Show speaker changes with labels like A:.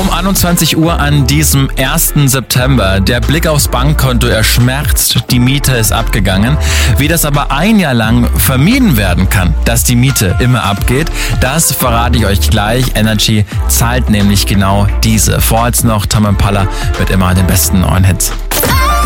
A: Um 21 Uhr an diesem 1. September. Der Blick aufs Bankkonto, er schmerzt, die Miete ist abgegangen. Wie das aber ein Jahr lang vermieden werden kann, dass die Miete immer abgeht, das verrate ich euch gleich. Energy zahlt nämlich genau diese. Vorher noch Tame Impala mit immer den besten neuen Hits.